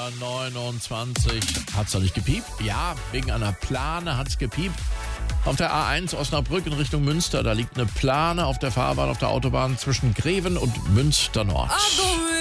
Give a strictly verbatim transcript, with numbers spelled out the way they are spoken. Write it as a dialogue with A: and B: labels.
A: A neunundzwanzig. Hat's doch nicht gepiept? Ja, wegen einer Plane hat's gepiept. Auf der A eins Osnabrück in Richtung Münster, da liegt eine Plane auf der Fahrbahn auf der Autobahn zwischen Greven und Münster Nord.